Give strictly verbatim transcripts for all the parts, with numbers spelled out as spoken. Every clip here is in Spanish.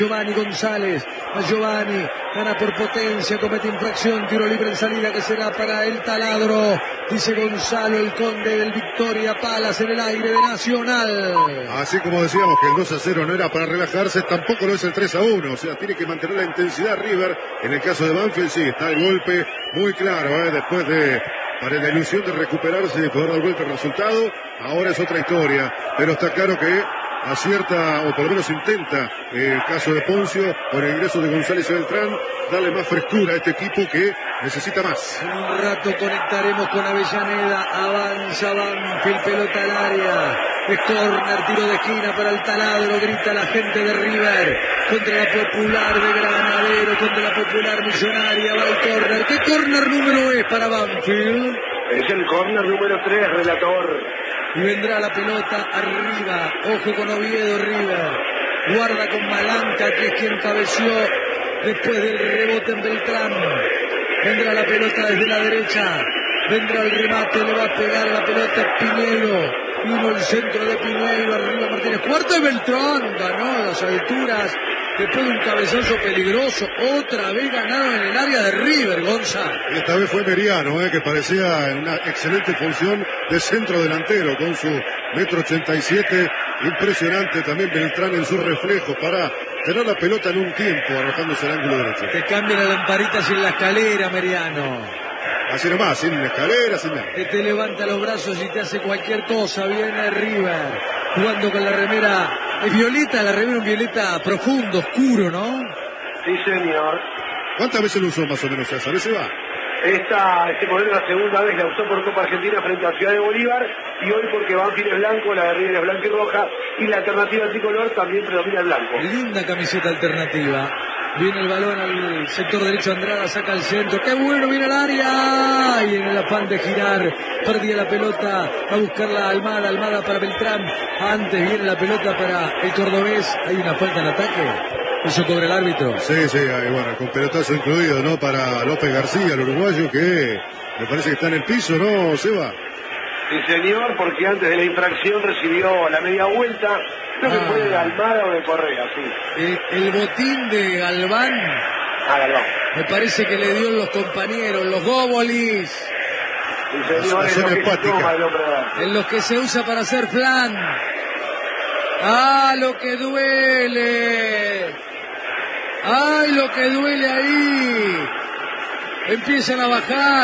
Giovanni González, a Giovanni, gana por potencia, comete infracción, tiro libre en salida que será para el taladro, dice Gonzalo, el conde del Victoria Palas en el aire de Nacional. Así como decíamos que el dos a cero no era para relajarse, tampoco lo es el tres a uno, o sea, tiene que mantener la intensidad River. En el caso de Banfield, sí, está el golpe muy claro, ¿eh? Después de, para la ilusión de recuperarse y de poder dar vuelta al resultado, ahora es otra historia, pero está claro que acierta, o por lo menos intenta, eh, el caso de Poncio, con el ingreso de González y Beltrán, darle más frescura a este equipo que necesita más. En un rato conectaremos con Avellaneda, avanza Banfield, pelota al área, es córner, tiro de esquina para el taladro, grita la gente de River, contra la Popular de Granadero, contra la Popular Millonaria, va el córner. ¿Qué córner número es para Banfield? Es el córner número tres, relator. Y vendrá la pelota arriba, ojo con Oviedo, River, guarda con Malanca, que es quien cabeció después del rebote en Beltrán, vendrá la pelota desde la derecha, vendrá el remate, le va a pegar la pelota Piñeiro, vino el centro de Piñeiro, arriba Martínez, cuarto y Beltrán, ganó a las alturas, después de un cabezazo peligroso, otra vez ganaron en el área de River, Gonza. Y esta vez fue Meriano, eh, que parecía en una excelente función de centro delantero, con su metro ochenta y siete, impresionante también Beltrán en su reflejo para tener la pelota en un tiempo, arrojándose al ángulo derecho. Te cambia la lamparita sin la escalera, Meriano. Así nomás, sin escalera, sin nada. Que te levanta los brazos y te hace cualquier cosa, viene River, jugando con la remera. Es violeta, la remera un violeta profundo, oscuro, ¿no? Sí, señor. ¿Cuántas veces lo usó más o menos esa? ¿A veces va? Esta, este modelo la segunda vez la usó por Copa Argentina frente a Ciudad de Bolívar, y hoy porque Banfield es blanco, la de River es blanca y roja, y la alternativa tricolor también predomina el blanco. Linda camiseta alternativa. Viene el balón al sector derecho, Andrada saca el centro, ¡qué bueno! Viene al área, y en el afán de girar, perdía la pelota, a buscarla Almada, Almada para Beltrán, antes viene la pelota para el cordobés, hay una falta en ataque, eso cobra el árbitro. Sí, sí, bueno, con pelotazo incluido, ¿no? Para López García, el uruguayo, que me parece que está en el piso, ¿no, Seba? Sí, señor, porque antes de la infracción recibió la media vuelta, creo que Ah. fue de Almada o de Correa, sí. El, el botín de Galván, Ah, Galván. me parece que le dio en los compañeros, los góbolis, Sí, señor, es Acción lo que se empática. toma el hombre. en los que se usa para hacer flan. ¡Ah, lo que duele! ¡Ay, lo que duele ahí! Empiezan a bajar.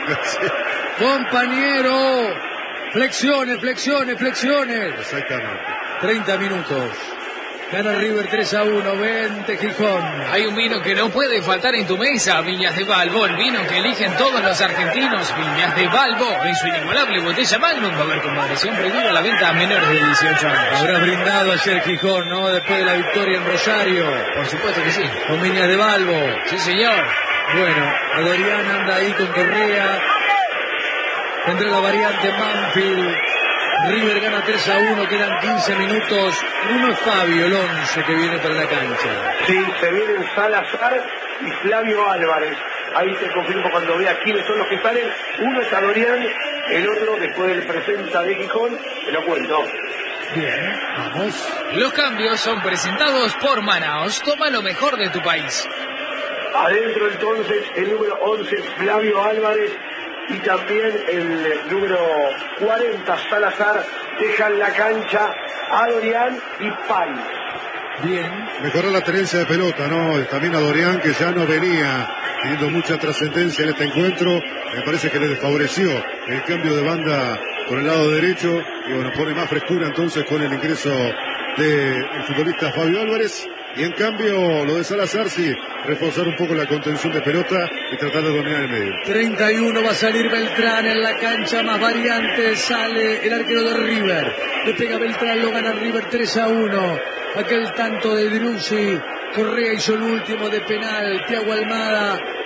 Compañero, flexiones, flexiones, flexiones. Exactamente. treinta minutos. Gana River tres a uno, vente Gijón. Hay un vino que no puede faltar en tu mesa, Viñas de Balbo, el vino que eligen todos los argentinos, Viñas de Balbo, en su inigualable botella Magnum, va a ver con moderación prohibida la venta a menores de dieciocho años. Habrá brindado ayer Gijón, ¿no? Después de la victoria en Rosario. Por supuesto que sí. Con Viñas de Balbo. Sí, señor. Bueno, Adorián anda ahí con Correa. Tendrá la variante Banfield. River gana tres a uno, quedan quince minutos. Uno es Fabio, el once que viene para la cancha. Sí, se vienen Salazar y Flavio Álvarez. Ahí te confirmo cuando veas quiénes son los que salen. Uno es Adorián, el otro, después del presenta de Gijón, te lo cuento. Bien, vamos. Los cambios son presentados por Manaos. Toma lo mejor de tu país. Adentro entonces el número once, Flavio Álvarez, y también el número cuarenta, Salazar, dejan la cancha Adorián y Paris. Bien. Mejoró la tenencia de pelota, ¿no? También a Dorián, que ya no venía teniendo mucha trascendencia en este encuentro. Me parece que le desfavoreció el cambio de banda por el lado derecho. Y bueno, pone más frescura entonces con el ingreso del futbolista Fabio Álvarez. Y en cambio, lo de Salazar, sí, reforzar un poco la contención de pelota y tratar de dominar el medio. treinta y uno va a salir Beltrán en la cancha, más variante, sale el arquero de River. Le pega Beltrán, lo gana River tres a uno. Aquel tanto de Driussi, Correa hizo el último de penal, Thiago Almada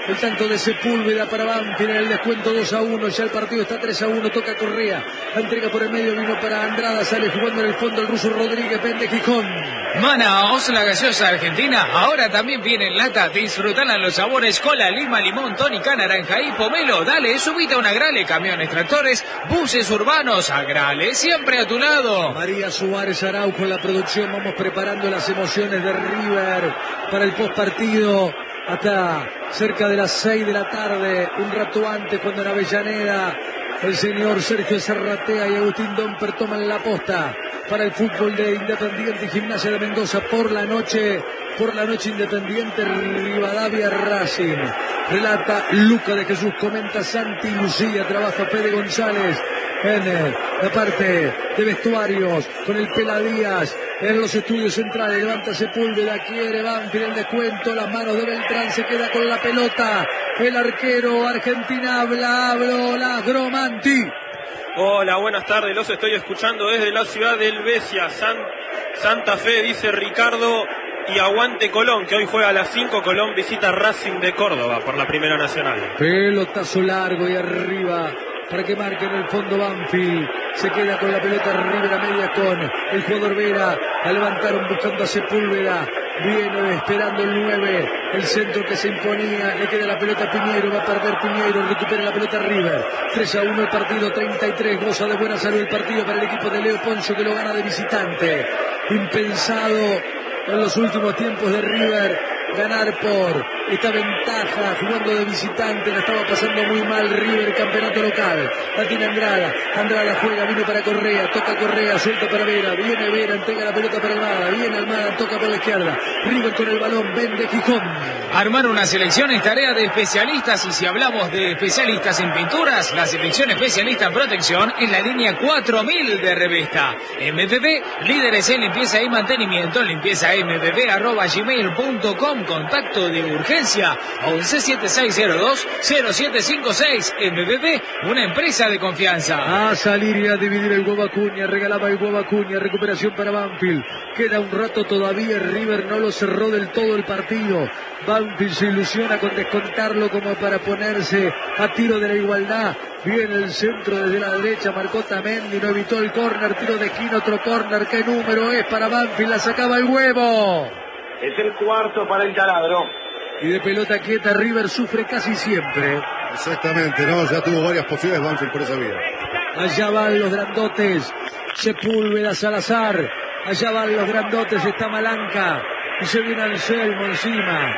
El tanto de Sepúlveda para Banfield en el descuento dos a uno. Ya el partido está tres a uno. Toca Correa. La entrega por el medio vino para Andrada. Sale jugando en el fondo el ruso Rodríguez. Vende Gijón. Manaos, la gaseosa argentina. Ahora también viene en lata. Disfrutala los sabores cola, lima, limón, tónica, naranja y pomelo. Dale, subite a una Agrale. Camiones, tractores, buses urbanos. Agrale, siempre a tu lado. María Suárez Araujo en la producción. Vamos preparando las emociones de River para el postpartido. Hasta cerca de las seis de la tarde, un rato antes, cuando en Avellaneda el señor Sergio Serratea y Agustín Domper toman la posta para el fútbol de Independiente y Gimnasia de Mendoza. Por la noche, por la noche Independiente, Rivadavia, Racing. Relata Luca de Jesús, comenta Santi Lucía, trabaja Fede González en la parte de vestuarios con el Pela Díaz en los estudios centrales. Levanta Sepúlveda, quiere Banfield el descuento, las manos de Beltrán, se queda con la pelota el arquero Argentina. Habla, hablo, la Gromanti. Hola, buenas tardes, los estoy escuchando desde la ciudad del Besia, San, Santa Fe, dice Ricardo, y aguante Colón, que hoy juega a las cinco. Colón visita Racing de Córdoba por la Primera Nacional. Pelotazo largo y arriba para que marque en el fondo Banfield. Se queda con la pelota River a media con el jugador Vera. A levantaron buscando a Sepúlveda. Viene esperando el nueve. El centro que se imponía. Le queda la pelota a Piñeiro. Va a perder Piñeiro. Recupera la pelota River. tres a uno el partido. treinta y tres. Goza de buena salud el partido para el equipo de Leo Poncio, que lo gana de visitante. Impensado en los últimos tiempos de River ganar por esta ventaja jugando de visitante. La estaba pasando muy mal River, campeonato local. La tiene Andrada, Andrada juega, viene para Correa, toca Correa, suelta para Vera, viene Vera, entrega la pelota para Almada, viene Almada, toca por la izquierda, River con el balón, vende Gijón. Armar una selección es tarea de especialistas, y si hablamos de especialistas en pinturas, la selección especialista en protección es la línea cuatro mil de Revesta. M P P, líderes en limpieza y mantenimiento, limpieza m p p arroba gmail punto com. Contacto de urgencia once siete seis cero dos cero siete cinco seis. M P P, una empresa de confianza. A salir y a dividir el huevo Acuña, regalaba el huevo Acuña, recuperación para Banfield. Queda un rato todavía, River no lo cerró del todo el partido. Banfield se ilusiona con descontarlo como para ponerse a tiro de la igualdad. Viene el centro desde la derecha, marcó Tamendi, no evitó el córner, tiro de esquina, otro córner. ¿Qué número es para Banfield? La sacaba el huevo. Es el cuarto para el taladro. Y de pelota quieta River sufre casi siempre. Exactamente, no, ya tuvo varias posibilidades Banfield por esa vía. Allá van los grandotes, Sepúlveda, Salazar. Allá van los grandotes, está Malanca. Y se viene Anselmo encima.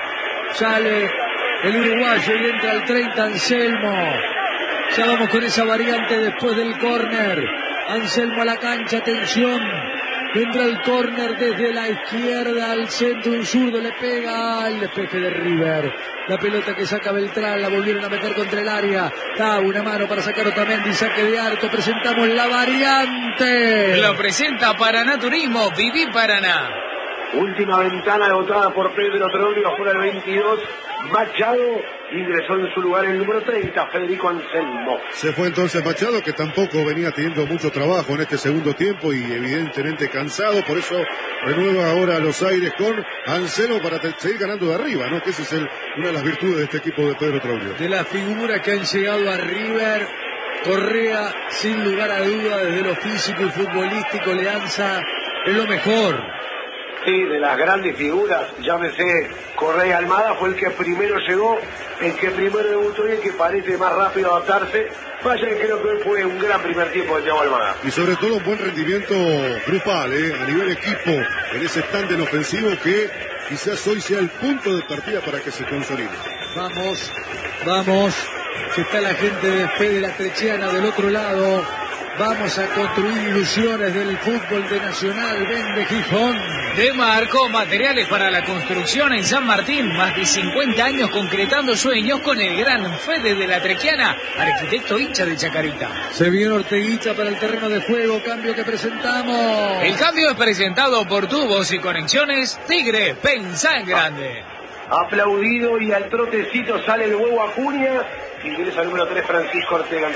Sale el uruguayo y entra al treinta Anselmo. Ya vamos con esa variante después del córner. Anselmo a la cancha, atención. Vendrá el córner desde la izquierda al centro, un zurdo le pega al despeje de River. La pelota que saca Beltrán, la volvieron a meter contra el área. Da una mano para sacar Otamendi, saque de arco. Presentamos la variante. Lo presenta Paraná Turismo, Viví Paraná. Última ventana agotada por Pedro Troglio, fuera el veintidós. Machado ingresó en su lugar el número treinta, Federico Anselmo. Se fue entonces Machado, que tampoco venía teniendo mucho trabajo en este segundo tiempo y evidentemente cansado, por eso renueva ahora los aires con Anselmo para seguir ganando de arriba, ¿no? Que esa es el, una de las virtudes de este equipo de Pedro Troglio. De las figuras que han llegado a River, Correa, sin lugar a duda, desde lo físico y futbolístico, le danza es lo mejor. Sí, de las grandes figuras, llámese Correa Almada, fue el que primero llegó, el que primero debutó y el que parece más rápido adaptarse. Vaya que creo que fue un gran primer tiempo de Thiago Almada. Y sobre todo un buen rendimiento grupal, ¿eh? A nivel equipo, en ese tándem ofensivo que quizás hoy sea el punto de partida para que se consolide. Vamos, vamos, que está la gente de Fede La Trechiana del otro lado. Vamos a construir ilusiones del fútbol de Nacional. Vende Gijón. De Marco, materiales para la construcción en San Martín. Más de cincuenta años concretando sueños con el gran Fede de La Trequiana, arquitecto hincha de Chacarita. Se viene Orteguita para el terreno de juego. Cambio que presentamos. El cambio es presentado por Tubos y Conexiones Tigre. Pensá en grande. Aplaudido y al trotecito sale el huevo Acuña. Ingresa el número tres, Francisco Ortega.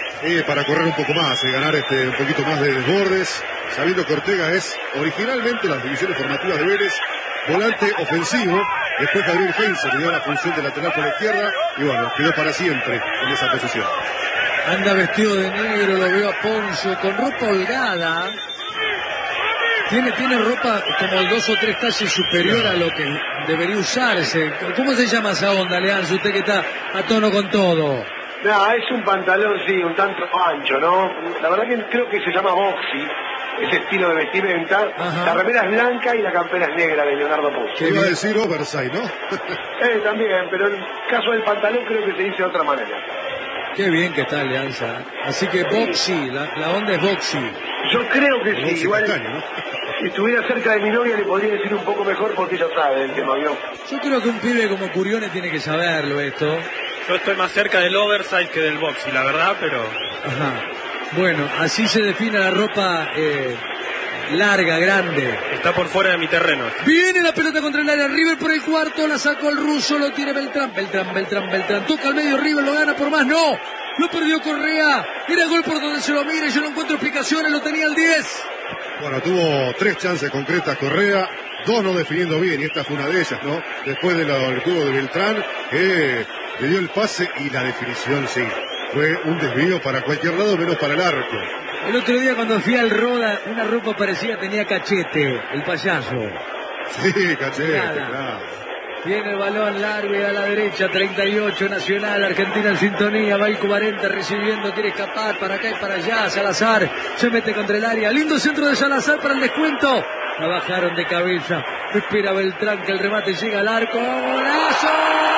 Y para correr un poco más y ganar este un poquito más de desbordes, sabiendo que Ortega es originalmente las divisiones formativas de Vélez volante ofensivo, Después Gabriel Heinze le dio la función de lateral por la izquierda y bueno, quedó para siempre en esa posición. Anda vestido de negro, lo veo a Poncio con ropa holgada. Tiene, tiene ropa como dos o tres talles superior a lo que debería usarse. ¿Cómo se llama esa onda, Leandro? Usted que está a tono con todo. No, es un pantalón, sí, un tanto ancho, ¿no? La verdad que creo que se llama boxy, ese estilo de vestimenta. Ajá. La remera es blanca y la campera es negra de Leonardo Poncio. Que iba a decir oversize, ¿no? Eh, también, pero en el caso del pantalón creo que se dice de otra manera. Qué bien que está Alianza. Así que boxy, la, la onda es boxy. Yo creo que Boxy sí, igual castaño, ¿no? si estuviera cerca de mi novia le podría decir un poco mejor porque ella sabe el tema, ¿vio? Yo creo que un pibe como Curione tiene que saberlo esto. Yo estoy más cerca del oversize que del boxy, la verdad, pero... Ajá. Bueno, así se define la ropa eh, larga, grande. Está por fuera de mi terreno. Viene la pelota contra el área, River por el cuarto, la sacó el ruso, lo tiene Beltrán, Beltrán, Beltrán, Beltrán, toca al medio, River lo gana por más, no, lo perdió Correa, era gol por donde se lo mire, yo no encuentro explicaciones, lo tenía el diez. Bueno, tuvo tres chances concretas Correa, dos no definiendo bien, y esta fue una de ellas, ¿no? Después de lo, del juego de Beltrán, que le dio el pase y la definición, sí. Fue un desvío para cualquier lado, menos para el arco. El otro día cuando fui al Roda, una ropa parecida tenía Cachete, el payaso. Sí, Cachete, Nada. claro. Viene el balón largo y a la derecha, treinta y ocho, Nacional, Argentina en sintonía, va el cuarenta recibiendo, quiere escapar para acá y para allá, Salazar se mete contra el área, lindo centro de Salazar para el descuento, la bajaron de cabeza, espera Beltrán que el remate llega al arco, ¡golazo!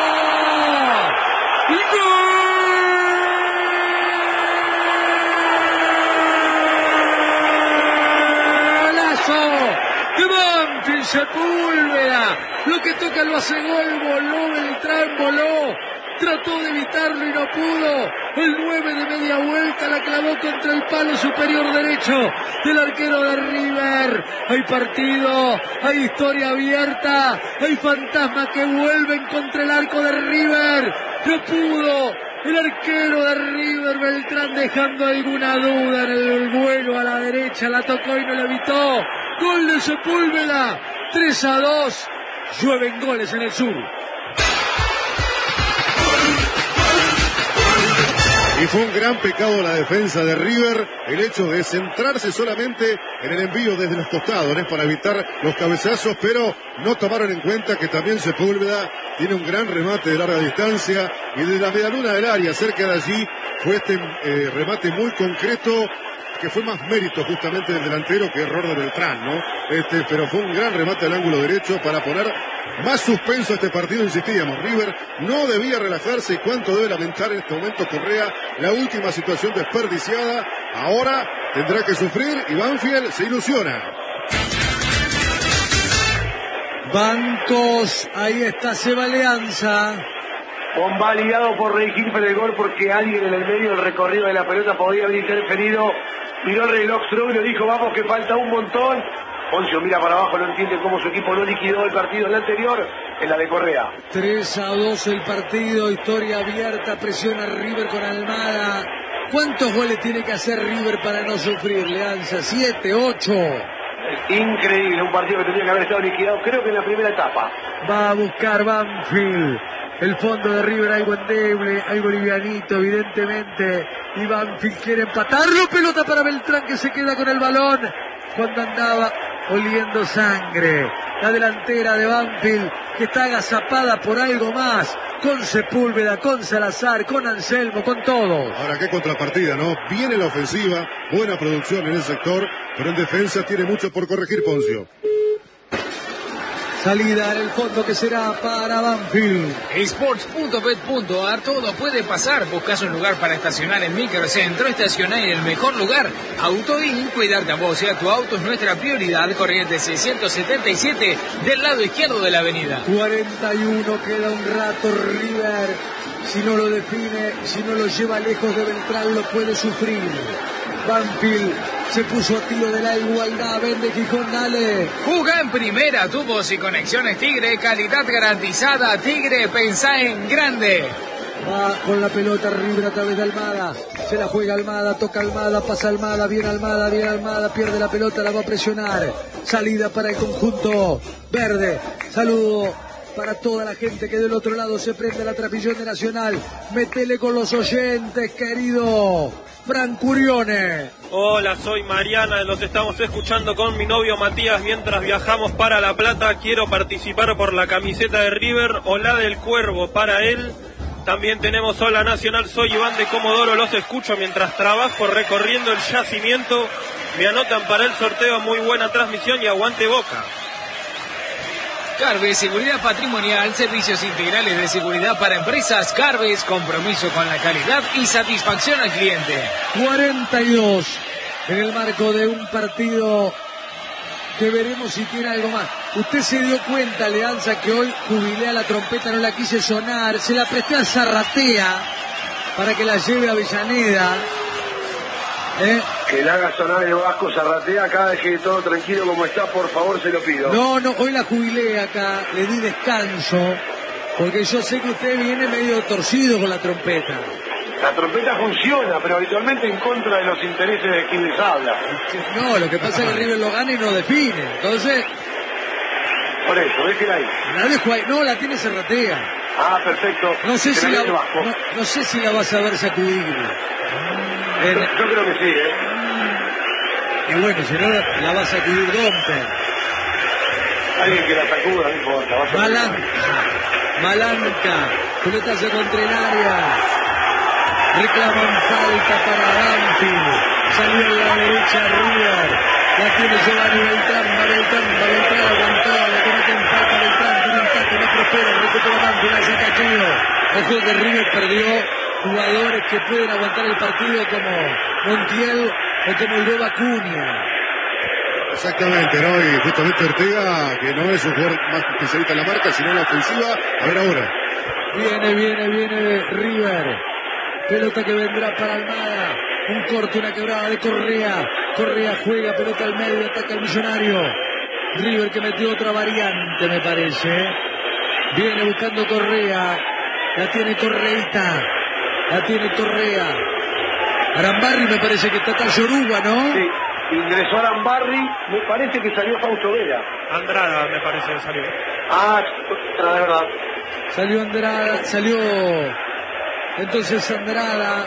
¡Gol! de Banfield, Sepúlveda, lo que toca lo hace gol, voló Beltrán, voló, trató de evitarlo y no pudo, el nueve de media vuelta la clavó contra el palo superior derecho del arquero de River, hay partido, hay historia abierta, hay fantasmas que vuelven contra el arco de River, no pudo, el arquero de River, Beltrán, dejando alguna duda en el vuelo a la derecha, la tocó y no la evitó. Gol de Sepúlveda, tres a dos, llueven goles en el sur. Y fue un gran pecado la defensa de River, el hecho de centrarse solamente en el envío desde los costados, ¿eh? Para evitar los cabezazos, pero no tomaron en cuenta que también Sepúlveda tiene un gran remate de larga distancia y desde la medialuna del área, cerca de allí, fue este eh, remate muy concreto, que fue más mérito justamente del delantero que error de Beltrán, ¿no? Este, pero fue un gran remate al ángulo derecho para poner más suspenso a este partido, insistíamos. River no debía relajarse y cuánto debe lamentar en este momento Correa la última situación desperdiciada. Ahora tendrá que sufrir y Banfield se ilusiona. Bancos, ahí está Seba Alianza. Convalidado por Rey Gilfer el gol porque alguien en el medio del recorrido de la pelota podía haber interferido. Miró el reloj Strong y le dijo, vamos que falta un montón. Poncio mira para abajo, no entiende cómo su equipo no liquidó el partido en la anterior, en la de Correa. tres a dos el partido, historia abierta, presiona River con Almada. ¿Cuántos goles tiene que hacer River para no sufrir, Leanza? ¿Siete, ocho? Es increíble, un partido que tendría que haber estado liquidado, creo que en la primera etapa. Va a buscar Banfield. El fondo de River, algo endeble, algo livianito, evidentemente. Y Banfield quiere empatarlo. Pelota para Beltrán que se queda con el balón cuando andaba oliendo sangre. La delantera de Banfield que está agazapada por algo más. Con Sepúlveda, con Salazar, con Anselmo, con todos. Ahora qué contrapartida, ¿no? Viene la ofensiva, buena producción en el sector, pero en defensa tiene mucho por corregir Poncio. Salida en el fondo que será para Banfield. Sports punto bet punto a r, todo puede pasar. Buscas un lugar para estacionar en Microcentro, estacionar en el mejor lugar. Autoin, cuidarte a vos y a tu auto es nuestra prioridad. Corriente seiscientos setenta y siete del lado izquierdo de la avenida. cuarenta y uno, queda un rato River. Si no lo define, si no lo lleva lejos de Beltrán, lo puede sufrir. Banfield se puso a tiro de la igualdad. Vende Gijón, dale. Juga en primera, tubos y conexiones Tigre, calidad garantizada. Tigre, pensá en grande. Va con la pelota River a través de Almada. Se la juega Almada, toca Almada, pasa Almada, viene Almada, viene Almada, pierde la pelota, la va a presionar. Salida para el conjunto verde. Saludo para toda la gente que del otro lado se prende la transmisión de Nacional. Metele con los oyentes, querido Francurione. Hola, soy Mariana, los estamos escuchando con mi novio Matías mientras viajamos para La Plata. Quiero participar por la camiseta de River o la del Cuervo para él. También tenemos Hola Nacional, soy Iván de Comodoro, los escucho mientras trabajo recorriendo el yacimiento. Me anotan para el sorteo, muy buena transmisión y aguante Boca. Carves, seguridad patrimonial, servicios integrales de seguridad para empresas. Carves, compromiso con la calidad y satisfacción al cliente. cuarenta y dos en el marco de un partido que veremos si tiene algo más. Usted se dio cuenta, Leanza, que hoy jubilé a la trompeta, no la quise sonar, se la presté a Zarratea para que la lleve a Avellaneda. ¿Eh? Que la haga sonar el Vasco Zarratea, acá deje todo tranquilo como está, por favor, se lo pido. No, no, hoy la jubilé acá, le di descanso, porque yo sé que usted viene medio torcido con la trompeta. La trompeta funciona, pero habitualmente en contra de los intereses de quien les habla. No, lo que pasa es que River lo gana y no define, entonces... Por eso, déjela ahí. La dejo ahí, no, la tiene Zarratea. Ah, perfecto. No sé, si la, no, no, no sé si la vas a ver sacudir. Yo, yo creo que sí, ¿eh? Y bueno, si no, la va a sacudir Domper. Alguien que la sacuda, no importa. Va a Malanca. Malanca. Pelotazo contra el área. Reclaman falta para Banfield. Salió en la derecha River. La tiene Giovanni Beltrán. Va Beltrán, va Beltrán, aguantó. La comete en falta Beltrán. Tiene un taco, no prospera. Recupera Banfield. La saca Chío. Ojo que River perdió jugadores que pueden aguantar el partido como Montiel o como el Beba Acuña. Exactamente, ¿no? Y justamente Ortega, que no es un jugador más especialista en la marca, sino en la ofensiva. A ver ahora. Viene, viene, viene River. Pelota que vendrá para Almada. Un corte, una quebrada de Correa. Correa juega, pelota al medio, ataca al Millonario. River que metió otra variante, me parece. Viene buscando Correa. La tiene Correita. La tiene Correa. Arambarri me parece que está Yoruba, ¿no? Sí, ingresó Arambarri, me parece que salió Fausto Vera. Andrada me parece que salió. Ah, de verdad. Salió Andrada, salió entonces Andrada.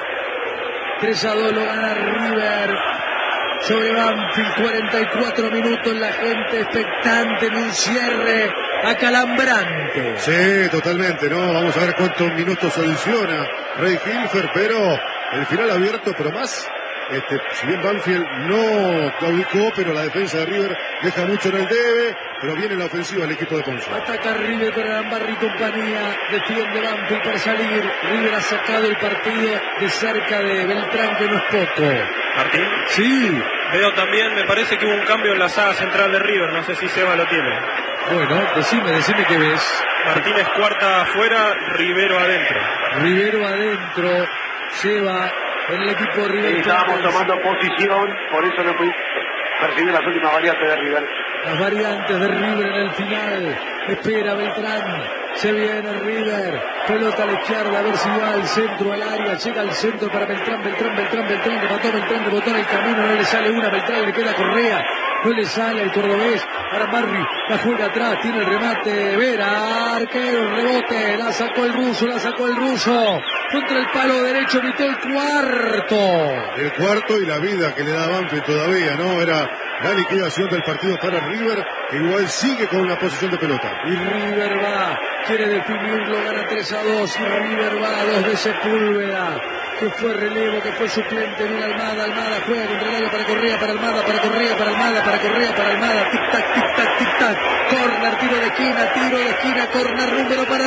tres a dos lo gana River sobre Banfield. Cuarenta y cuatro minutos, la gente expectante en un cierre acalambrante. Sí, totalmente, ¿no? Vamos a ver cuántos minutos adiciona Rey Hilfer, pero el final abierto, pero más, este, si bien Banfield no claudicó, pero la defensa de River deja mucho en el debe, pero viene la ofensiva del equipo de Ponce. Ataca River con Arambarri y compañía, defiende Banfield para salir. River ha sacado el partido de cerca de Beltrán, que no es poco. Martín. Sí. Veo también, me parece que hubo un cambio en la saga central de River, no sé si Seba lo tiene. Bueno, decime, decime qué ves. Martínez cuarta afuera, Rivero adentro. Rivero adentro, Seba en el equipo de River. Sí, estábamos tomando posición, por eso no pudimos percibir las últimas variantes de River. Las variantes de River en el final. Espera Beltrán. Se viene River. Pelota a la izquierda. A ver si va al centro, al área. Llega al centro para Beltrán. Beltrán, Beltrán, Beltrán. Remató Beltrán. Rebotó en el camino. No le sale una. Beltrán le queda Correa. No le sale el cordobés. Arambarri la juega atrás. Tiene el remate. Vera. Arquero. Rebote. La sacó el ruso. La sacó el ruso. Contra el palo derecho. Gritó el cuarto. El cuarto y la vida que le da Banfield todavía, ¿no? Era la liquidación del partido para River, que igual sigue con una posición de pelota. Y River va, quiere definirlo, gana tres a dos. Y River va a dos de Sepúlveda, que fue relevo, que fue suplente. Mira Almada, Almada juega contra el área para Correa, para Almada, para Correa, para Almada, para Correa, para Almada. Tic tac, tic tac, tic tac. Corner, tiro de esquina, tiro de esquina, corner número para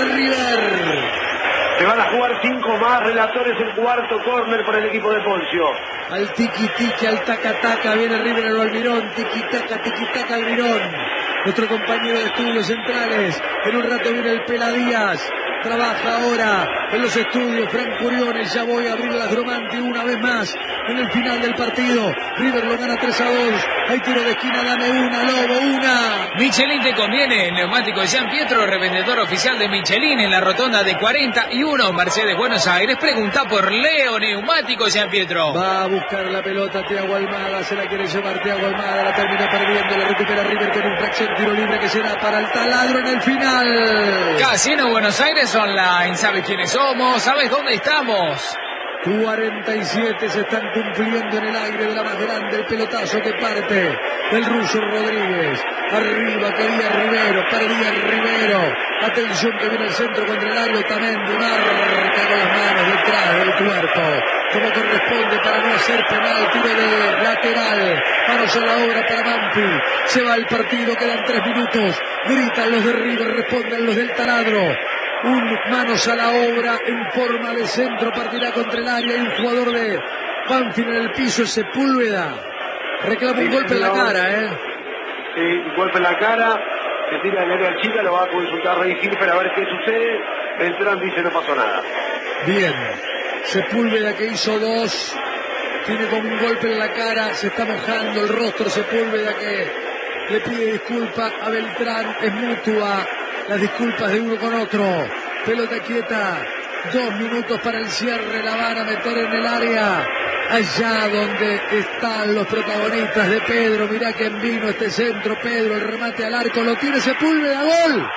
River. Se van a jugar cinco más relatores, el cuarto córner para el equipo de Poncio. Al tiki tiki, al taca taca, viene River al Almirón, tiki taca, tiki taca Almirón. Nuestro compañero de estudios centrales, en un rato viene el Pela Díaz. Trabaja ahora en los estudios Frank Curiones. Ya voy a abrir las Gromanti una vez más en el final del partido. River lo gana tres a dos. Hay tiro de esquina, dame una, Lobo, una. Michelin te conviene. Neumático de Jean Pietro, revendedor oficial de Michelin en la rotonda de cuarenta y uno, Mercedes, Buenos Aires. Pregunta por Leo Neumático Jean Pietro. Va a buscar la pelota Thiago Almada. Se la quiere llevar Thiago Almada. La termina perdiendo. La recupera River con infracción. Tiro libre que será para el taladro en el final. Casino Buenos Aires Online. ¿Sabes quiénes somos? ¿Sabes dónde estamos? cuarenta y siete se están cumpliendo en el aire de la más grande. El pelotazo que parte del ruso Rodríguez. Arriba quería Rivero, perdía Rivero. Atención que viene el centro contra el área. Otamendi marca con las manos detrás del cuerpo, como corresponde para no hacer penal. Tiro de lateral. Manos a la obra para Banfield. Se va el partido, quedan tres minutos. Gritan los de River, responden los del taladro. Un manos a la obra en forma de centro, partirá contra el área y un jugador de Banfield en el piso es Sepúlveda. Reclama un golpe en la cara, ¿eh? Sí, un golpe en la cara, se tira en el área chica, lo va a consultar Rey Hilfer a ver qué sucede. Beltrán dice no pasó nada. Bien, Sepúlveda que hizo dos, tiene como un golpe en la cara, se está mojando el rostro. Sepúlveda que le pide disculpa a Beltrán, es mutua las disculpas de uno con otro. Pelota quieta, dos minutos para el cierre, la van a meter en el área, allá donde están los protagonistas de Pedro. Mirá quién vino este centro, Pedro, el remate al arco, lo tiene Sepúlveda, gol.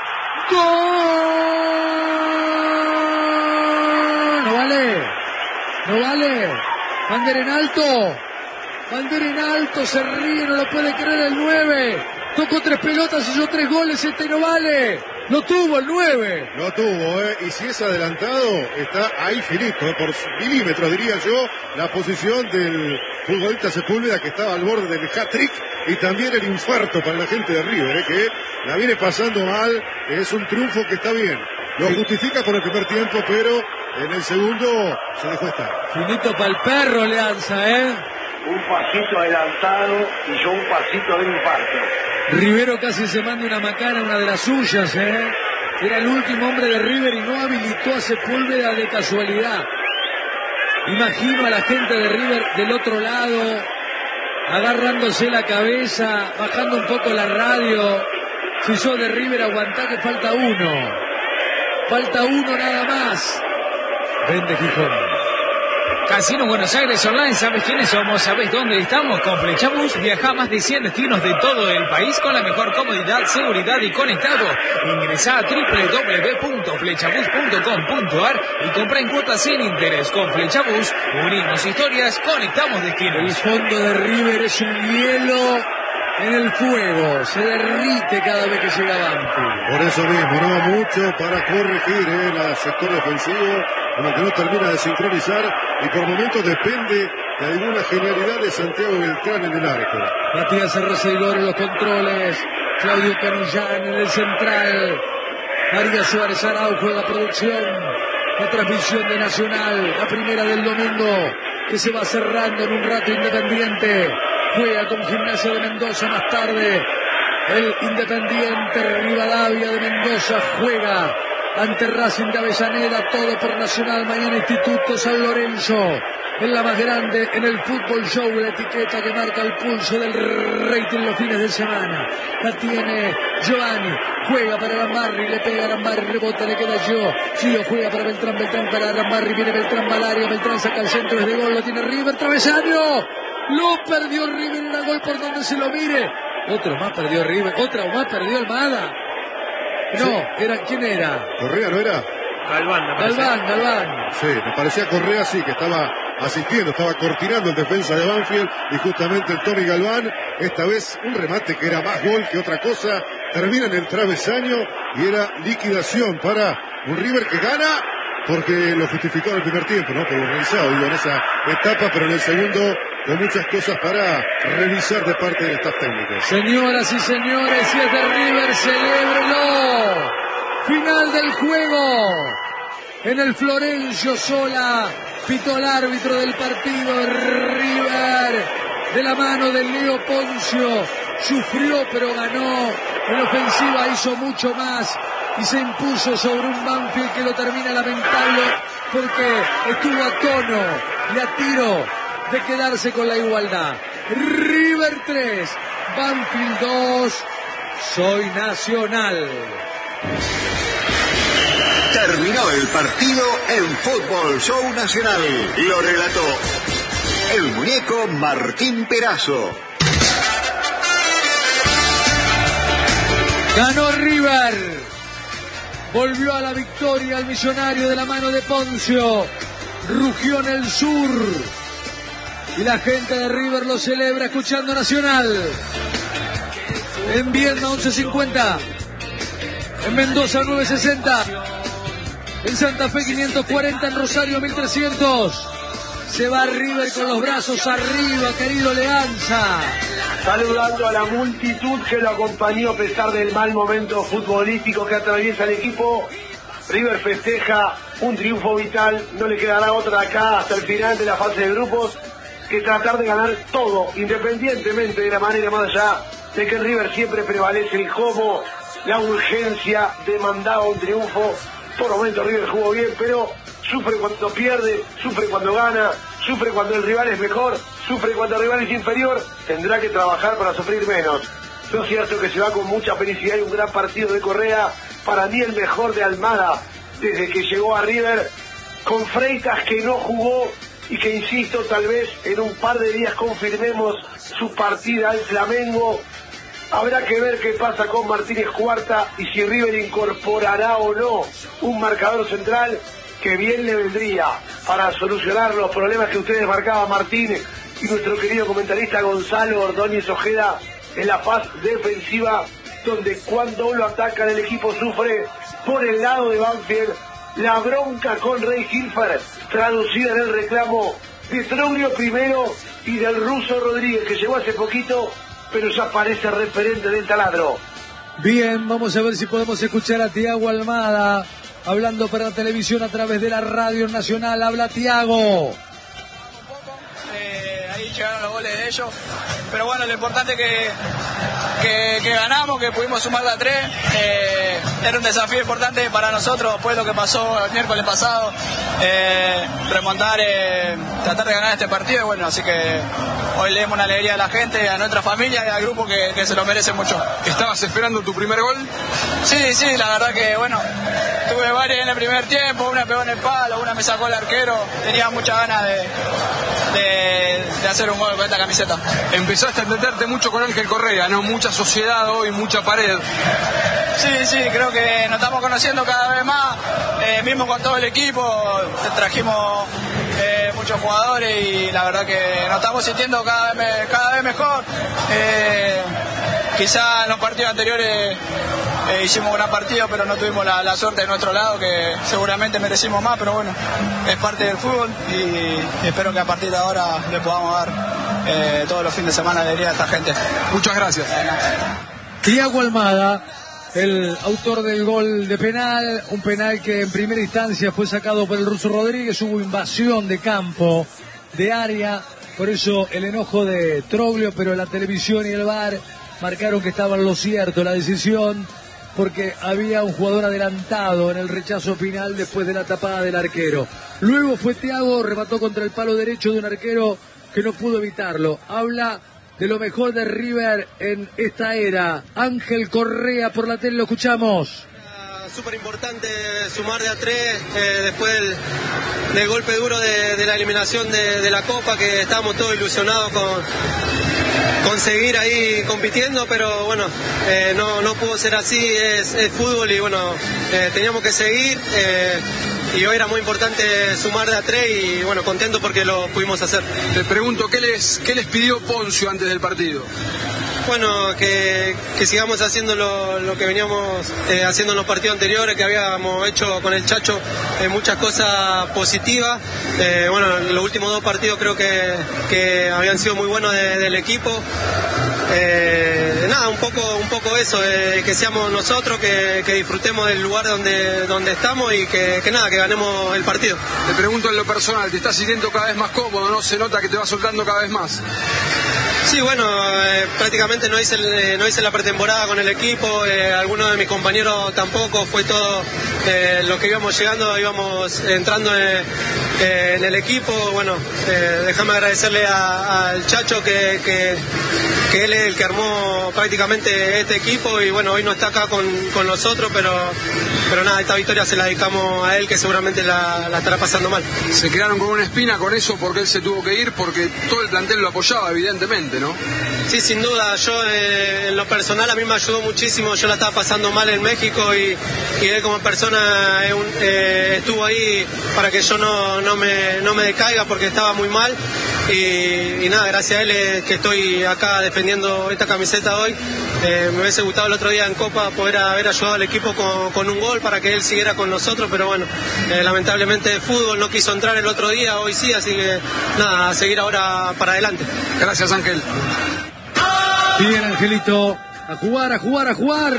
¡Gol! No vale, no vale. Bandera en alto, bandera en alto, se ríe, no lo puede creer el nueve. Tocó tres pelotas, hizo tres goles, este no vale. No tuvo el nueve. No tuvo, ¿eh? Y si es adelantado, está ahí finito, por milímetros diría yo, la posición del futbolista Sepúlveda, que estaba al borde del hat-trick, y también el infarto para la gente de River, ¿eh? Que la viene pasando mal. Es un triunfo que está bien. Lo justifica por el primer tiempo, pero en el segundo se dejó estar. Finito para el perro, Leanza, ¿eh? Un pasito adelantado y yo un pasito del infarto. Rivero casi se manda una macana, una de las suyas, ¿eh? Era el último hombre de River y no habilitó a Sepúlveda de casualidad. Imagino a la gente de River del otro lado, agarrándose la cabeza, bajando un poco la radio. Si sos de River, aguantá que falta uno. Falta uno nada más. Vende Gijón. Casino Buenos Aires Online, ¿sabes quiénes somos? ¿Sabes dónde estamos? Con Flechabús viaja a más de cien destinos de todo el país con la mejor comodidad, seguridad y conectado. Ingresá a doble u doble u doble u punto flechabús punto com punto a r y compra en cuotas sin interés. Con Flechabús unimos historias, conectamos El destinos. fondo de River es un hielo en el fuego, se derrite cada vez que llega Banfield. Por eso mismo, no va mucho para corregir ¿eh? el sector defensivo, como que no termina de sincronizar y por momentos depende de alguna genialidad de Santiago Beltrán en el arco. Matías Arreceidor en los controles, Claudio Canillán en el central, María Suárez Araujo en la producción, la transmisión de Nacional, la primera del domingo, que se va cerrando en un rato. Independiente juega con Gimnasia de Mendoza más tarde. El Independiente Rivadavia de Mendoza juega ante Racing de Avellaneda, todo por Nacional. Mañana Instituto San Lorenzo, en la más grande, en el Fútbol Show, la etiqueta que marca el pulso del rating los fines de semana. La tiene Giovanni, juega para Arambarri, le pega a Arambarri, rebota, le queda yo. Gio juega para Beltrán, Beltrán para Arambarri, viene Beltrán Valario, Beltrán saca el centro desde gol, lo tiene River, travesaño. Lo perdió River, era gol por donde se lo mire. Otro más perdió River, otra más perdió Almada. No, sí. era ¿quién era? Correa, ¿no era? Galván, me parece. Galván, Galván. Sí, me parecía Correa, sí, que estaba asistiendo, estaba cortinando el defensa de Banfield y justamente el Tony Galván, esta vez un remate que era más gol que otra cosa, termina en el travesaño y era liquidación para un River que gana porque lo justificó en el primer tiempo, ¿no? Por organizado, digo, en esa etapa, pero en el segundo con muchas cosas para revisar de parte del staff técnico. Señoras y señores, si es de River, celébrelo. Final del juego. En el Florencio Sola, pitó el árbitro del partido. River, de la mano de Leo Poncio, sufrió pero ganó. En ofensiva hizo mucho más y se impuso sobre un Banfield que lo termina lamentando porque estuvo a tono y a tiro de quedarse con la igualdad. River tres, Banfield dos, soy Nacional. Terminó el partido en Fútbol Show Nacional. Lo relató el muñeco Martín Perazo. Ganó River. Volvió a la victoria el Millonario de la mano de Poncio. Rugió en el sur. Y la gente de River lo celebra escuchando Nacional. En Viedma once cincuenta. En Mendoza nueve sesenta. En Santa Fe quinientos cuarenta. En Rosario mil trescientos. Se va River con los brazos arriba, querido Leanza. Saludando a la multitud que lo acompañó a pesar del mal momento futbolístico que atraviesa el equipo. River festeja un triunfo vital. No le quedará otra acá hasta el final de la fase de grupos que tratar de ganar todo, independientemente de la manera, más allá de que en River siempre prevalece el cómo, la urgencia demandaba un triunfo. Por momentos River jugó bien, pero sufre cuando pierde, sufre cuando gana, sufre cuando el rival es mejor, sufre cuando el rival es inferior. Tendrá que trabajar para sufrir menos. Lo cierto que se va con mucha felicidad y un gran partido de Correa. Para mí el mejor de Almada desde que llegó a River, con Freitas que no jugó y que, insisto, tal vez en un par de días confirmemos su partida al Flamengo. Habrá que ver qué pasa con Martínez Cuarta y si River incorporará o no un marcador central que bien le vendría para solucionar los problemas que ustedes marcaban, Martín y nuestro querido comentarista Gonzalo Ordóñez Ojeda, en la fase defensiva, donde cuando lo atacan el equipo sufre. Por el lado de Banfield, la bronca con Rey Hilfer, traducida en el reclamo de Troglio primero y del ruso Rodríguez, que llegó hace poquito, pero ya parece referente del taladro. Bien, vamos a ver si podemos escuchar a Tiago Almada hablando para la televisión a través de la Radio Nacional. Habla Tiago. Eh, ahí llegaron los goles de ellos, pero bueno, lo importante es que, que, que ganamos, que pudimos sumar la tres. Eh, era un desafío importante para nosotros después de lo que pasó el miércoles pasado, eh, remontar, eh, tratar de ganar este partido. Bueno, así que hoy le demos una alegría a la gente, a nuestra familia y al grupo que, que se lo merece mucho. ¿Estabas esperando tu primer gol? Sí, sí, la verdad que bueno, tuve varias en el primer tiempo, una pegó en el palo, una me sacó el arquero, tenía muchas ganas de, de, de hacer un gol con esta camiseta. Empezaste a entenderte mucho con Ángel Correa, ¿no? Mucha sociedad hoy, mucha pared. Sí, sí, creo que nos estamos conociendo cada vez más, eh, mismo con todo el equipo, trajimos eh, muchos jugadores y la verdad que nos estamos sintiendo cada vez, cada vez mejor. Eh, quizá en los partidos anteriores eh, hicimos un gran partido, pero no tuvimos la, la suerte de nuestro lado, que seguramente merecimos más, pero bueno, es parte del fútbol y espero que a partir de ahora le podamos dar eh, todos los fines de semana alegría a esta gente. Muchas gracias. Tiago Almada, el autor del gol de penal, un penal que en primera instancia fue sacado por el ruso Rodríguez. Hubo invasión de campo, de área, por eso el enojo de Troglio, pero la televisión y el V A R marcaron que estaba en lo cierto la decisión, porque había un jugador adelantado en el rechazo final después de la tapada del arquero. Luego fue Thiago, remató contra el palo derecho de un arquero que no pudo evitarlo. Habla de lo mejor de River en esta era. Ángel Correa por la tele, lo escuchamos. Súper importante sumar de a tres eh, después del, del golpe duro de, de la eliminación de, de la Copa, que estábamos todos ilusionados con, con seguir ahí compitiendo, pero bueno, eh, no, no pudo ser así, es, es fútbol y bueno, eh, teníamos que seguir eh, y hoy era muy importante sumar de a tres y bueno, contento porque lo pudimos hacer. Te pregunto, ¿qué les, qué les pidió Poncio antes del partido? Bueno, que, que sigamos haciendo lo, lo que veníamos eh, haciendo en los partidos anteriores, que habíamos hecho con el Chacho eh, muchas cosas positivas. Eh, bueno, los últimos dos partidos creo que, que habían sido muy buenos de, del equipo. Eh, nada, un poco, un poco eso, eh, que seamos nosotros, que, que disfrutemos del lugar donde, donde estamos y que, que nada, que ganemos el partido. Te pregunto en lo personal, ¿te estás sintiendo cada vez más cómodo, no? Se nota que te vas soltando cada vez más. Sí, bueno, eh, prácticamente no hice, el, no hice la pretemporada con el equipo, eh, algunos de mis compañeros tampoco, fue todo eh, lo que íbamos llegando, íbamos entrando en, eh, en el equipo. Bueno, eh, déjame agradecerle a, al Chacho que, que, que él es el que armó prácticamente este equipo y bueno, hoy no está acá con, con nosotros, pero, pero nada, esta victoria se la dedicamos a él, que seguramente la, la estará pasando mal. Se quedaron con una espina con eso porque él se tuvo que ir, porque todo el plantel lo apoyaba evidentemente, ¿no? Sí, sin duda. Yo eh, en lo personal a mí me ayudó muchísimo. Yo la estaba pasando mal en México y, y él como persona eh, un, eh, estuvo ahí para que yo no, no, me, no me decaiga porque estaba muy mal. Y, y nada, gracias a él eh, que estoy acá defendiendo esta camiseta hoy. Eh, me hubiese gustado el otro día en Copa poder haber ayudado al equipo con, con un gol para que él siguiera con nosotros, pero bueno, eh, lamentablemente el fútbol no quiso entrar el otro día, hoy sí, así que nada, a seguir ahora para adelante. Gracias, Ángel. Bien, Angelito, a jugar, a jugar, a jugar.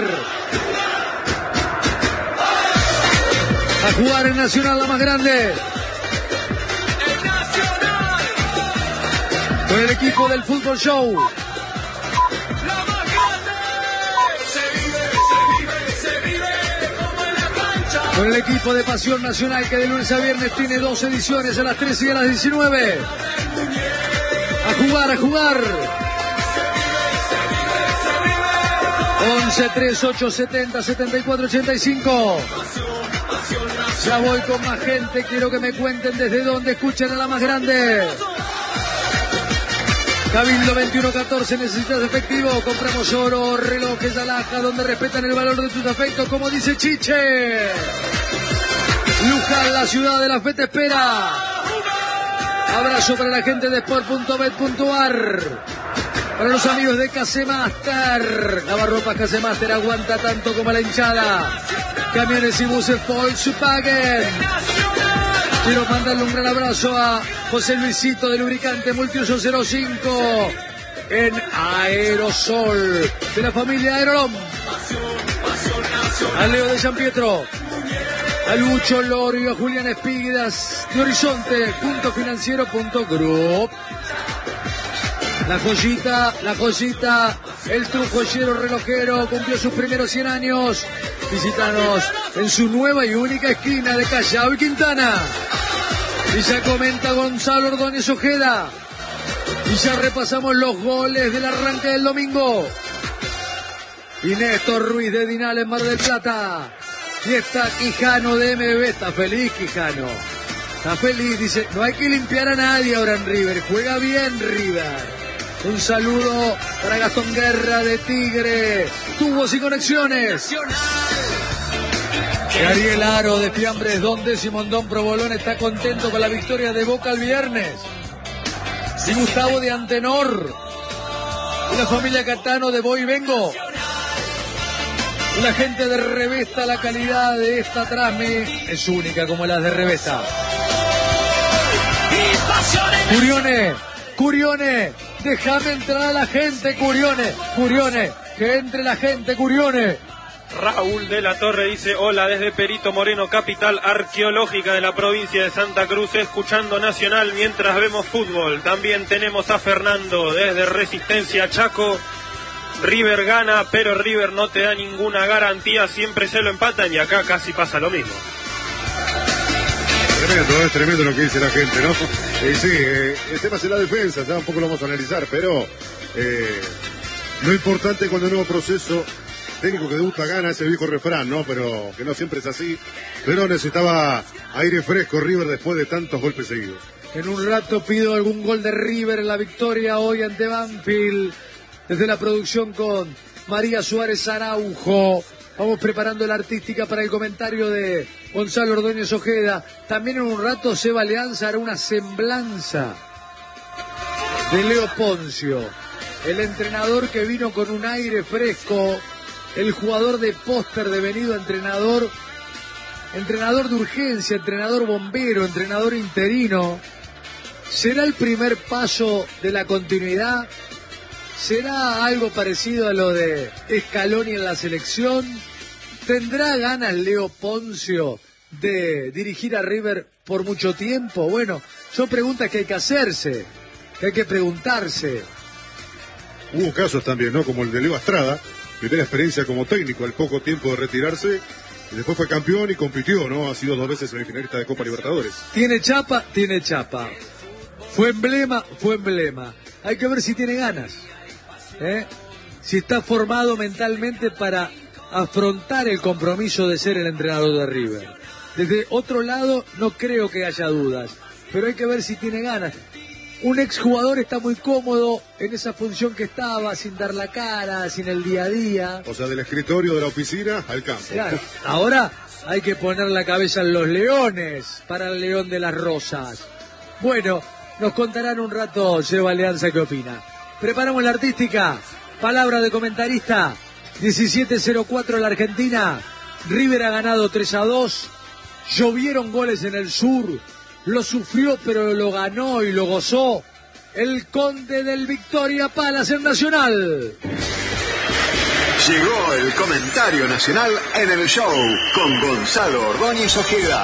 A jugar en Nacional, la más grande. Con el equipo del Fútbol Show. Con el equipo de Pasión Nacional que de lunes a viernes tiene dos ediciones a las trece y a las diecinueve. A jugar, a jugar. once, tres, ocho, setenta, setenta y cuatro, ochenta y cinco. Ya voy con más gente. Quiero que me cuenten desde dónde escuchan a la más grande. Cabildo veintiuno catorce, necesitas efectivo, compramos oro, relojes, alhaja, donde respetan el valor de tus afectos, como dice Chiche. Luján, la ciudad de la fe te espera. Abrazo para la gente de sport punto bet punto ar. Para los amigos de Casemaster. Lavarropas Casemaster aguanta tanto como la hinchada. Camiones y buses Volkswagen. Quiero mandarle un gran abrazo a José Luisito de Lubricante Multiuso cero cinco en Aerosol de la familia Aerolom. A Leo de San Pietro, a Lucho Lorio, a Julián Espíguedas de Horizonte, punto financiero punto group. La joyita, la joyita, el trujoyero relojero cumplió sus primeros cien años. Visítanos en su nueva y única esquina de Callao y Quintana. Y ya comenta Gonzalo Ordóñez Ojeda. Y ya repasamos los goles del arranque del domingo. Y Néstor Ruiz de Dinal en Mar del Plata. Y está Quijano de M B B. Está feliz Quijano. Está feliz. Dice, no hay que limpiar a nadie ahora en River. Juega bien River. Un saludo para Gastón Guerra de Tigre. Tubos y conexiones. Y Ariel Aro de Fiambres Don Décimo Don Provolón está contento con la victoria de Boca el viernes. Y Gustavo de Antenor. Y la familia Catano de Voy Vengo. Y la gente de Revesta, la calidad de esta trasmi es única como las de Revesta. Curione, Curione, déjame entrar a la gente, Curione, Curione, que entre la gente, Curione. Raúl de la Torre dice, hola desde Perito Moreno, capital arqueológica de la provincia de Santa Cruz, escuchando Nacional mientras vemos fútbol. También tenemos a Fernando desde Resistencia Chaco. River gana, pero River no te da ninguna garantía, siempre se lo empatan y acá casi pasa lo mismo. Tremendo, es tremendo lo que dice la gente, ¿no? Eh, sí, eh, el tema es la defensa, ya un poco lo vamos a analizar, pero eh, lo importante cuando el nuevo proceso técnico que debuta gana, ese viejo refrán, ¿no? Pero que no siempre es así. Pero necesitaba aire fresco River después de tantos golpes seguidos. En un rato pido algún gol de River en la victoria hoy ante Banfield. Desde la producción con María Suárez Araujo. Vamos preparando la artística para el comentario de Gonzalo Ordóñez Ojeda. También en un rato Seba Leanza hará una semblanza de Leo Poncio. El entrenador que vino con un aire fresco. El jugador de póster devenido entrenador. Entrenador de urgencia, entrenador bombero, entrenador interino. ¿Será el primer paso de la continuidad? ¿Será algo parecido a lo de Scaloni en la selección? ¿Tendrá ganas Leo Poncio de dirigir a River por mucho tiempo? Bueno, son preguntas que hay que hacerse, que hay que preguntarse. Hubo casos también, ¿no? Como el de Leo Astrada, primera experiencia como técnico al poco tiempo de retirarse, y después fue campeón y compitió, ¿no? Ha sido dos veces semifinalista de Copa Libertadores. ¿Tiene chapa? Tiene chapa. ¿Fue emblema? Fue emblema. Hay que ver si tiene ganas. ¿Eh? Si está formado mentalmente para afrontar el compromiso de ser el entrenador de River. Desde otro lado no creo que haya dudas, pero hay que ver si tiene ganas. un exjugador está muy cómodo en esa función que estaba, sin dar la cara, sin el día a día. O sea, del escritorio de la oficina al campo. Claro, ahora hay que poner la cabeza en los leones para el León de las Rosas. Bueno, nos contarán un rato Seba Alianza qué opina. Preparamos la artística, palabra de comentarista, diecisiete cero cuatro la Argentina, River ha ganado tres a dos, llovieron goles en el sur, lo sufrió pero lo ganó y lo gozó el Conde del Victoria Palace en Nacional. Llegó el comentario nacional en el show con Gonzalo Ordóñez Ojeda.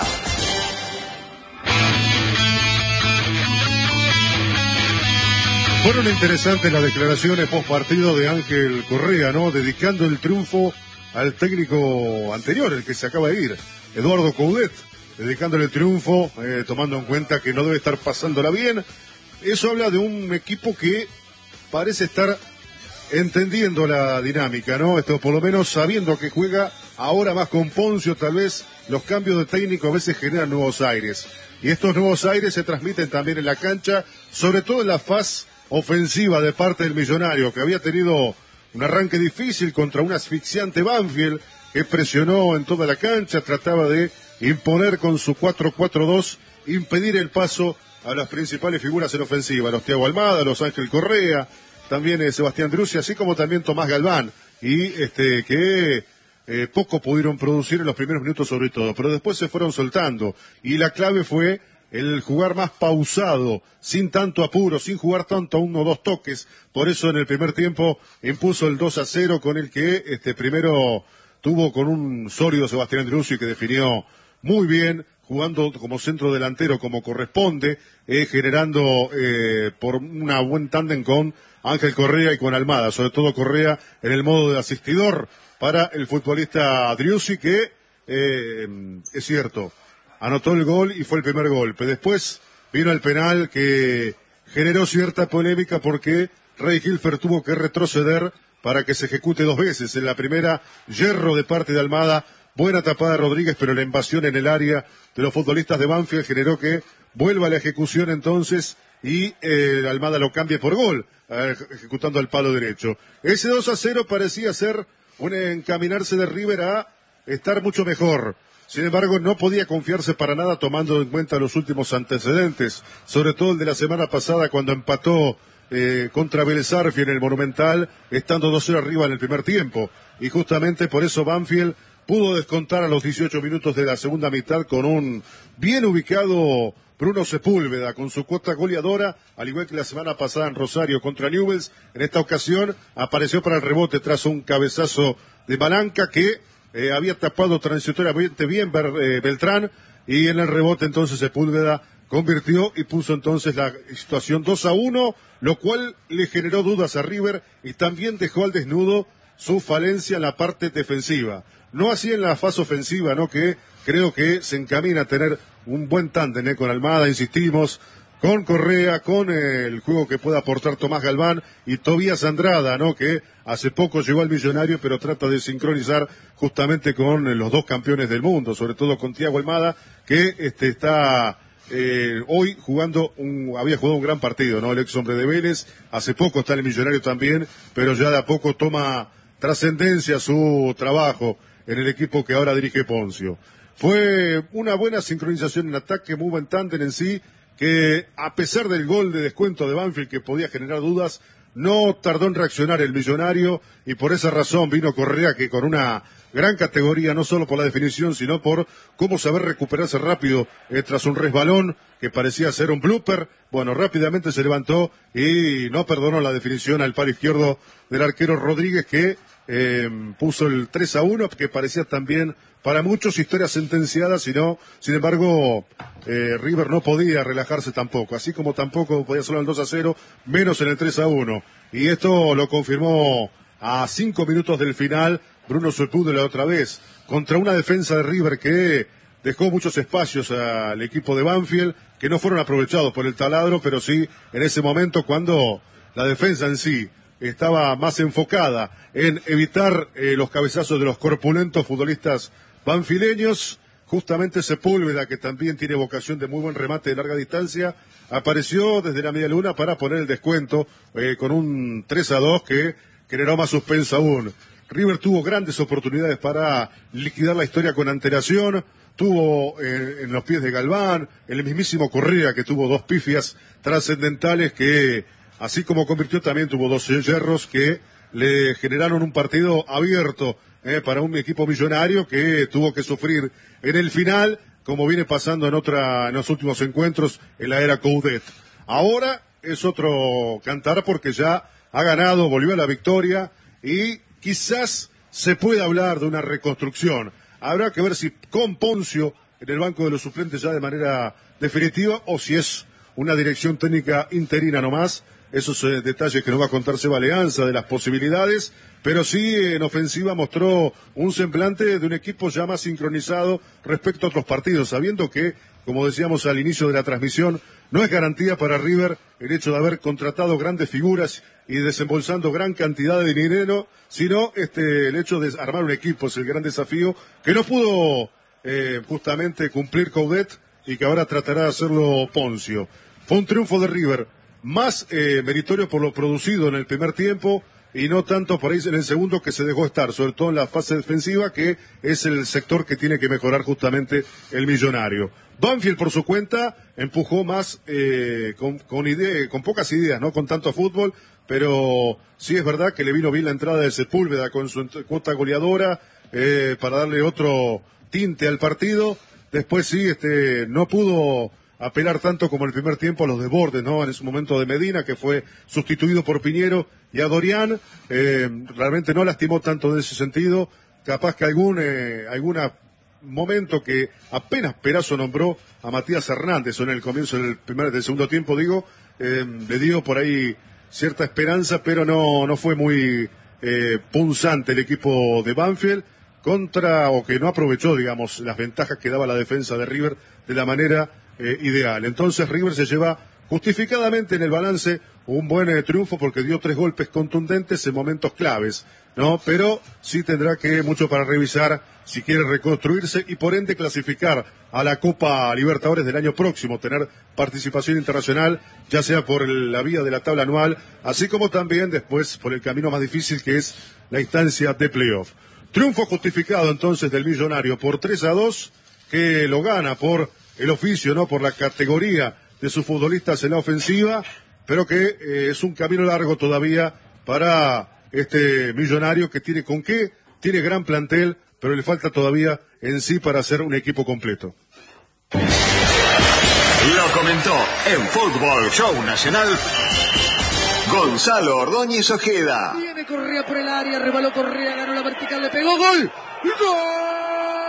Fueron interesantes las declaraciones post partido de Ángel Correa, ¿no? Dedicando el triunfo al técnico anterior, el que se acaba de ir, Eduardo Coudet, dedicándole el triunfo, eh, tomando en cuenta que no debe estar pasándola bien. Eso habla de un equipo que parece estar entendiendo la dinámica, ¿no? Esto por lo menos sabiendo que juega ahora más con Poncio, tal vez los cambios de técnico a veces generan nuevos aires. Y estos nuevos aires se transmiten también en la cancha, sobre todo en la faz ofensiva de parte del Millonario, que había tenido un arranque difícil contra un asfixiante Banfield, que presionó en toda la cancha, trataba de imponer con su cuatro cuatro dos, impedir el paso a las principales figuras en ofensiva, los Thiago Almada, los Ángel Correa, también eh, Sebastián Driussi, así como también Tomás Galván, y este que eh, poco pudieron producir en los primeros minutos sobre todo, pero después se fueron soltando, y la clave fue el jugar más pausado, sin tanto apuro, sin jugar tanto a uno o dos toques. Por eso en el primer tiempo impuso el dos a cero, con el que este primero tuvo con un sólido Sebastián Driussi que definió muy bien, jugando como centro delantero como corresponde, eh, generando eh, por una buen tándem con Ángel Correa y con Almada, sobre todo Correa en el modo de asistidor para el futbolista Driussi, que eh, es cierto, anotó el gol y fue el primer golpe. Después vino el penal que generó cierta polémica porque Rey Hilfer tuvo que retroceder para que se ejecute dos veces. En la primera, yerro de parte de Almada, buena tapada de Rodríguez, pero la invasión en el área de los futbolistas de Banfield generó que vuelva a la ejecución entonces y eh, Almada lo cambie por gol, eh, ejecutando el palo derecho. Ese dos a cero parecía ser un encaminarse de River a estar mucho mejor. Sin embargo, no podía confiarse para nada tomando en cuenta los últimos antecedentes, sobre todo el de la semana pasada cuando empató eh, contra Vélez Sarsfield en el Monumental, estando dos cero arriba en el primer tiempo. Y justamente por eso Banfield pudo descontar a los dieciocho minutos de la segunda mitad con un bien ubicado Bruno Sepúlveda, con su cuota goleadora, al igual que la semana pasada en Rosario contra Newell's. En esta ocasión apareció para el rebote tras un cabezazo de Malanca que Eh, había tapado transitoriamente bien eh, Beltrán, y en el rebote entonces Sepúlveda convirtió y puso entonces la situación dos a uno, lo cual le generó dudas a River y también dejó al desnudo su falencia en la parte defensiva. No así en la fase ofensiva, ¿no? Que creo que se encamina a tener un buen tándem ¿eh? con Almada, insistimos, con Correa, con eh, el juego que pueda aportar Tomás Galván y Tobías Andrada, ¿no? Que hace poco llegó al Millonario, pero trata de sincronizar justamente con eh, los dos campeones del mundo, sobre todo con Thiago Almada, que este está eh, hoy jugando un, había jugado un gran partido, ¿no? El ex hombre de Vélez, hace poco está en el Millonario también, pero ya de a poco toma trascendencia su trabajo en el equipo que ahora dirige Poncio. Fue una buena sincronización en ataque, muy buen tándem en sí, que a pesar del gol de descuento de Banfield que podía generar dudas, no tardó en reaccionar el Millonario, y por esa razón vino Correa, que con una gran categoría, no solo por la definición, sino por cómo saber recuperarse rápido eh, tras un resbalón que parecía ser un blooper. Bueno, rápidamente se levantó y no perdonó la definición al palo izquierdo del arquero Rodríguez, que eh, puso el tres a uno, que parecía también para muchos historia sentenciada, sino, sin embargo, eh, River no podía relajarse tampoco, así como tampoco podía solo el dos a cero, menos en el tres a uno. Y esto lo confirmó a cinco minutos del final Bruno Sepúlveda otra vez, contra una defensa de River que dejó muchos espacios al equipo de Banfield, que no fueron aprovechados por el taladro, pero sí en ese momento cuando la defensa en sí estaba más enfocada en evitar eh, los cabezazos de los corpulentos futbolistas banfileños. justamente Sepúlveda, que también tiene vocación de muy buen remate de larga distancia, apareció desde la media luna para poner el descuento eh, con un tres a dos que generó más suspenso aún. River tuvo grandes oportunidades para liquidar la historia con antelación, tuvo eh, en los pies de Galván, el mismísimo Correa, que tuvo dos pifias trascendentales que, así como convirtió, también tuvo dos yerros que le generaron un partido abierto eh, para un equipo millonario que tuvo que sufrir en el final, como viene pasando en otra, en los últimos encuentros en la era Coudet. Ahora es otro cantar porque ya ha ganado, volvió a la victoria y quizás se pueda hablar de una reconstrucción. Habrá que ver si con Poncio en el banco de los suplentes ya de manera definitiva o si es una dirección técnica interina nomás. Esos eh, detalles que nos va a contar Seba Leanza de las posibilidades, pero sí en ofensiva mostró un semblante de un equipo ya más sincronizado respecto a otros partidos, sabiendo que, como decíamos al inicio de la transmisión, no es garantía para River el hecho de haber contratado grandes figuras y desembolsando gran cantidad de dinero, sino este el hecho de armar un equipo es el gran desafío que no pudo eh, justamente cumplir Coudet y que ahora tratará de hacerlo Poncio. Fue un triunfo de River más eh, meritorio por lo producido en el primer tiempo y no tanto por ahí en el segundo, que se dejó estar, sobre todo en la fase defensiva, que es el sector que tiene que mejorar justamente el millonario. Banfield, por su cuenta, empujó más eh, con, con, idea, con pocas ideas, no con tanto fútbol, pero sí es verdad que le vino bien la entrada de Sepúlveda con su cuota goleadora eh, para darle otro tinte al partido. Después sí, este, no pudo apelar tanto como en el primer tiempo a los desbordes, ¿no? En ese momento de Medina, que fue sustituido por Piñero, y a Dorian, eh, realmente no lastimó tanto en ese sentido. Capaz que algún, eh, alguna momento que apenas Perazo nombró a Matías Hernández, o en el comienzo del primer, del segundo tiempo, digo, eh, le dio por ahí cierta esperanza, pero no, no fue muy eh, punzante el equipo de Banfield, contra, o que no aprovechó, digamos, las ventajas que daba la defensa de River de la manera Eh, ideal. Entonces River se lleva justificadamente en el balance un buen eh, triunfo porque dio tres golpes contundentes en momentos claves, ¿no? Pero sí tendrá que mucho para revisar si quiere reconstruirse y por ende clasificar a la Copa Libertadores del año próximo, tener participación internacional, ya sea por el, la vía de la tabla anual, así como también después por el camino más difícil que es la instancia de playoff. Triunfo justificado entonces del Millonario por tres a dos, que lo gana por el oficio, ¿no? Por la categoría de sus futbolistas en la ofensiva, pero que eh, es un camino largo todavía para este Millonario que tiene con qué, tiene gran plantel, pero le falta todavía en sí para ser un equipo completo. Lo comentó en Fútbol Show Nacional Gonzalo Ordóñez Ojeda. Viene Correa por el área, rebaló Correa, ganó la vertical, le pegó, gol, gol.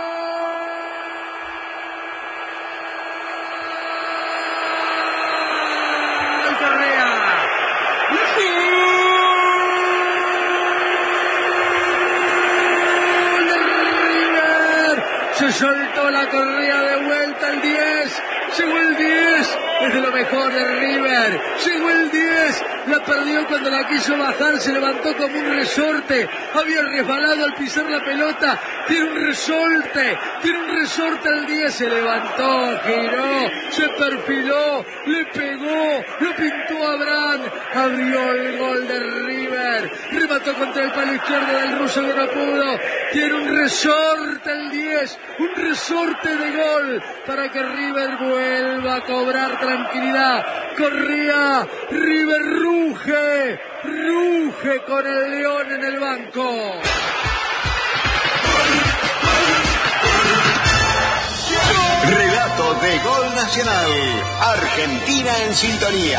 Se soltó la Correa de vuelta el diez, llegó el diez, es de lo mejor de River, llegó el diez, la perdió cuando la quiso bajar, se levantó como un resorte, había resbalado al pisar la pelota, tiene un resorte, tiene un resorte el diez, se levantó, giró, se perfiló, le pegó, lo pintó a Abraham, abrió el gol de River, remató contra el palo izquierdo del ruso que no pudo, tiene un resorte el diez, un resorte de gol para que River vuelva a cobrar tranquilidad. Correa, River ruge, ruge con el León en el banco. Relato de Gol Nacional. Argentina en sintonía.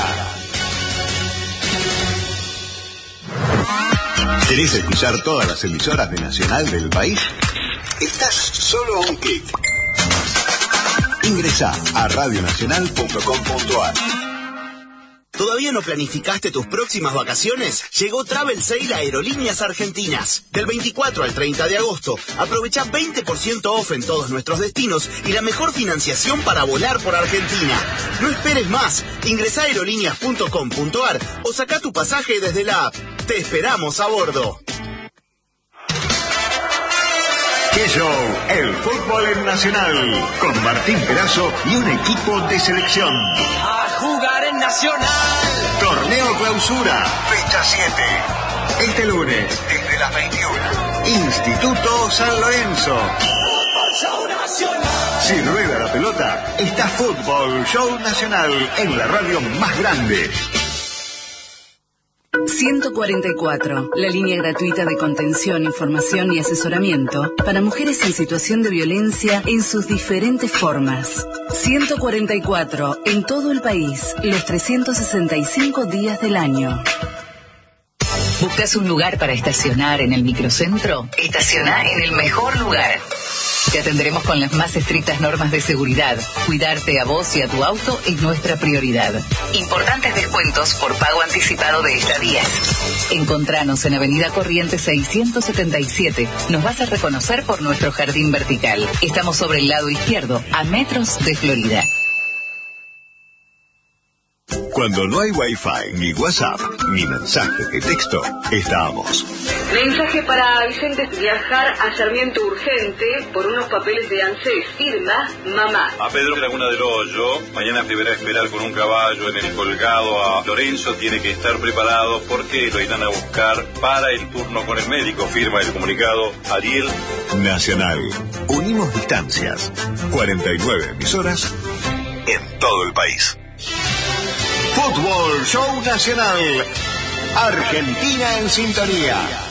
¿Querés escuchar todas las emisoras de Nacional del país? Estás solo a un clic. Ingresá a radio nacional punto com punto a r. ¿Todavía no planificaste tus próximas vacaciones? Llegó Travel Sale a Aerolíneas Argentinas. Del veinticuatro al treinta de agosto, aprovecha veinte por ciento off en todos nuestros destinos y la mejor financiación para volar por Argentina. No esperes más. Ingresá a aerolíneas punto com punto a r o saca tu pasaje desde la app. Te esperamos a bordo. ¡Qué show! El fútbol en Nacional, con Martín Perazo y un equipo de selección. A jugar en Nacional. Torneo Clausura, fecha siete. Este lunes, desde las veintiuna. Instituto San Lorenzo. Fútbol Show Nacional. Si rueda la pelota, está Fútbol Show Nacional en la radio más grande. ciento cuarenta y cuatro, la línea gratuita de contención, información y asesoramiento para mujeres en situación de violencia en sus diferentes formas. ciento cuarenta y cuatro, en todo el país, los trescientos sesenta y cinco días del año. ¿Buscas un lugar para estacionar en el microcentro? Estaciona en el mejor lugar. Te atenderemos con las más estrictas normas de seguridad. Cuidarte a vos y a tu auto es nuestra prioridad. Importantes descuentos por pago anticipado de estadías. Encontranos en Avenida Corrientes seiscientos setenta y siete. Nos vas a reconocer por nuestro jardín vertical. Estamos sobre el lado izquierdo, a metros de Florida. Cuando no hay Wi-Fi, ni WhatsApp, ni mensaje de texto, estamos. Mensaje para Vicente: viajar a Sarmiento urgente por unos papeles de ANSES. Firma mamá. A Pedro Laguna del Hoyo, mañana deberá esperar con un caballo en el colgado a Lorenzo, tiene que estar preparado porque lo irán a buscar para el turno con el médico. Firma el comunicado Ariel. Nacional. Unimos distancias. cuarenta y nueve emisoras en todo el país. Fútbol Show Nacional. Argentina en sintonía.